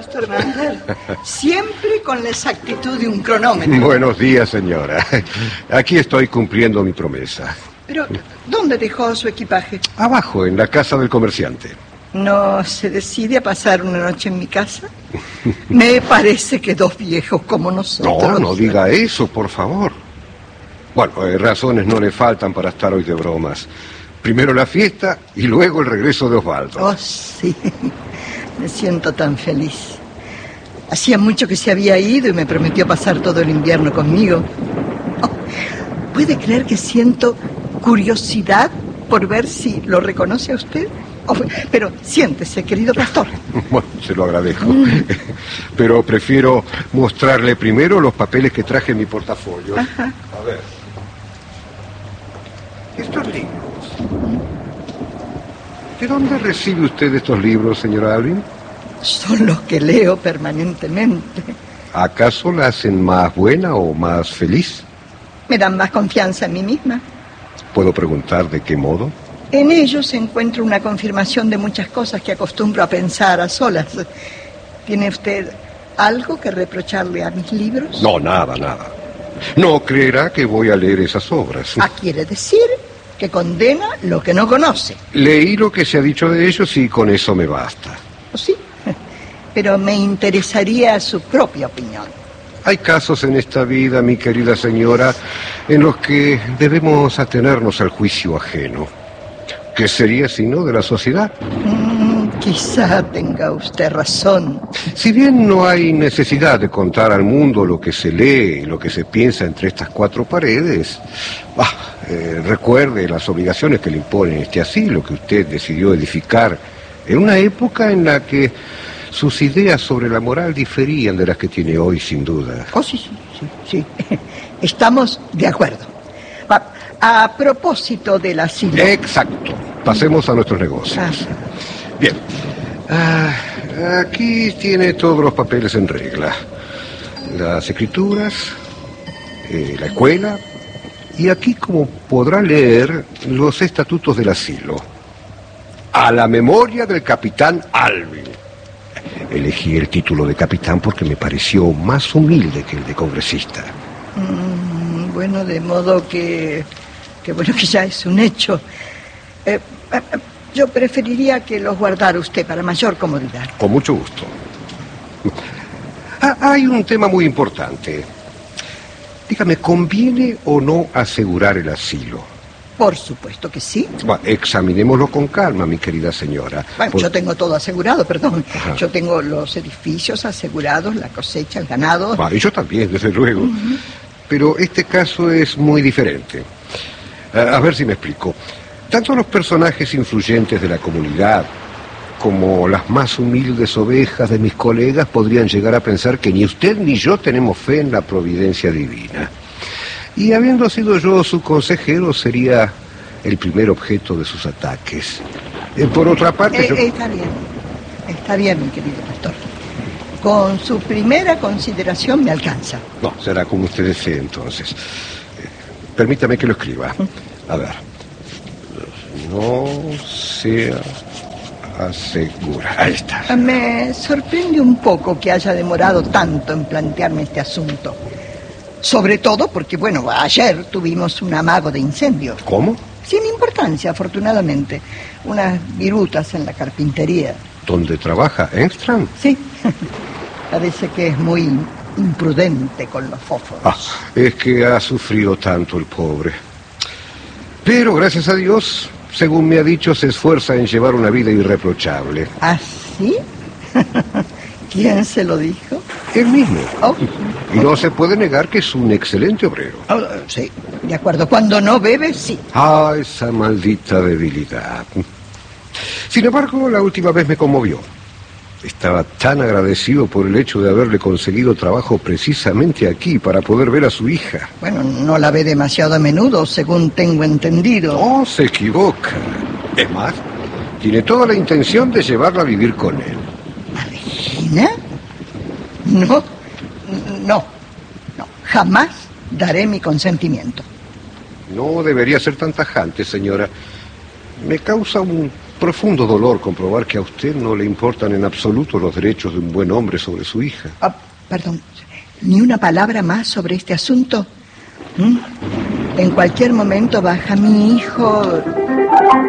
Pastor Mandel. Siempre con la exactitud de un cronómetro. Buenos días, señora. Aquí estoy cumpliendo mi promesa. Pero, ¿dónde dejó su equipaje? Abajo, en la casa del comerciante. ¿No se decide a pasar una noche en mi casa? Me parece que dos viejos como nosotros... No diga eso, por favor. Bueno, razones no le faltan para estar hoy de bromas. Primero la fiesta y luego el regreso de Osvaldo. Oh, sí. Me siento tan feliz. Hacía mucho que se había ido y me prometió pasar todo el invierno conmigo. Oh, ¿puede creer que siento curiosidad por ver si lo reconoce a usted? Oh, pero siéntese, querido pastor. Bueno, se lo agradezco. Pero prefiero mostrarle primero los papeles que traje en mi portafolio. Ajá. A ver. Estos libros. ¿De dónde recibe usted estos libros, señora Alvin? Son los que leo permanentemente. ¿Acaso la hacen más buena o más feliz? Me dan más confianza en mí misma. ¿Puedo preguntar de qué modo? En ellos encuentro una confirmación de muchas cosas que acostumbro a pensar a solas. ¿Tiene usted algo que reprocharle a mis libros? No, nada. No creerá que voy a leer esas obras. Quiere decir que condena lo que no conoce. Leí lo que se ha dicho de ellos y con eso me basta. Sí, pero me interesaría su propia opinión. Hay casos en esta vida, mi querida señora, en los que debemos atenernos al juicio ajeno. ¿Qué sería sino de la sociedad? Quizá tenga usted razón. Si bien no hay necesidad de contar al mundo lo que se lee y lo que se piensa entre estas cuatro paredes, recuerde las obligaciones que le impone este asilo que usted decidió edificar en una época en la que sus ideas sobre la moral diferían de las que tiene hoy, sin duda. Oh, sí. Estamos de acuerdo. A propósito del asilo... Exacto. Pasemos a nuestros negocios. Bien. Aquí tiene todos los papeles en regla. Las escrituras, la escuela, y aquí, como podrá leer, los estatutos del asilo. A la memoria del capitán Alvin. Elegí el título de capitán porque me pareció más humilde que el de congresista. Bueno, de modo que ya es un hecho. Yo preferiría que los guardara usted para mayor comodidad. Con mucho gusto. Hay un tema muy importante. Dígame, ¿conviene o no asegurar el asilo? Por supuesto que sí. Bueno, examinémoslo con calma, mi querida señora. Bueno, yo tengo todo asegurado, perdón. Ajá. Yo tengo los edificios asegurados, la cosecha, el ganado. Y yo también, desde luego. Pero este caso es muy diferente. A ver si me explico. Tanto los personajes influyentes de la comunidad como las más humildes ovejas de mis colegas podrían llegar a pensar que ni usted ni yo tenemos fe en la providencia divina. Y habiendo sido yo su consejero, sería el primer objeto de sus ataques. Por otra parte... Está bien, mi querido pastor. Con su primera consideración me alcanza. No, será como usted desee, entonces. Permítame que lo escriba. A ver. No sea asegura. Ahí está. Me sorprende un poco que haya demorado tanto en plantearme este asunto. Sobre todo porque, ayer tuvimos un amago de incendio. ¿Cómo? Sin importancia, afortunadamente. Unas virutas en la carpintería. ¿Dónde trabaja Engström? Sí. Parece que es muy imprudente con los fósforos. Es que ha sufrido tanto el pobre. Pero, gracias a Dios, según me ha dicho, se esfuerza en llevar una vida irreprochable. ¿Ah, sí? ¿Quién se lo dijo? Él mismo. Y no se puede negar que es un excelente obrero. Sí, de acuerdo. Cuando no bebe, sí. Esa maldita debilidad. Sin embargo, la última vez me conmovió. Estaba tan agradecido por el hecho de haberle conseguido trabajo precisamente aquí para poder ver a su hija. Bueno, no la ve demasiado a menudo, según tengo entendido. No, se equivoca. Es más, tiene toda la intención de llevarla a vivir con él. ¿A Regina? No. Jamás daré mi consentimiento. No debería ser tan tajante, señora. Me causa un profundo dolor comprobar que a usted no le importan en absoluto los derechos de un buen hombre sobre su hija. Perdón, ¿ni una palabra más sobre este asunto? En cualquier momento baja mi hijo...